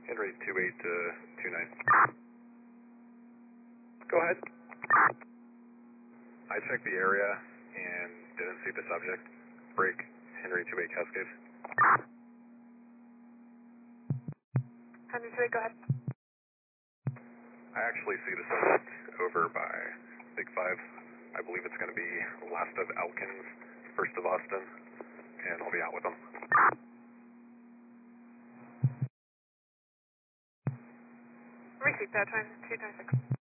Henry 28 to 29. Go ahead. I checked the area and didn't see the subject. Break, Henry 28 Cascade. Henry 28, go ahead. I actually see the subject over by Big 5. I believe it's going to be last of Elkins, first of Austin, and I'll be out with them. Receive that, 296.